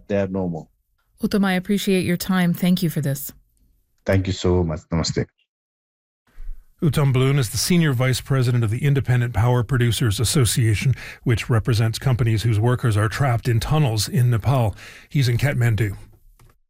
they are no more. Uttam, I appreciate your time. Thank you for this. Thank you so much. Namaste. Uttam Balloon is the Senior Vice President of the Independent Power Producers Association, which represents companies whose workers are trapped in tunnels in Nepal. He's in Kathmandu.